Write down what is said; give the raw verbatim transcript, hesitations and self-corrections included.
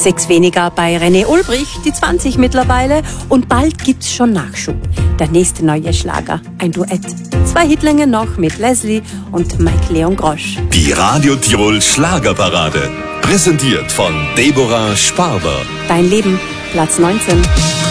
Sechs weniger bei René Ulbrich, die zwanzig mittlerweile. Und bald gibt's schon Nachschub. Der nächste neue Schlager, ein Duett. Zwei Hitlänge noch mit Leslie und Mike Leon Grosch. Die Radio Tirol Schlagerparade. Präsentiert von Deborah Sparber. Dein Leben, Platz neunzehn.